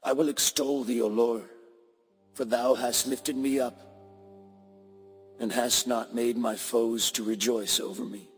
I will extol thee, O Lord, for thou hast lifted me up, and hast not made my foes to rejoice over me.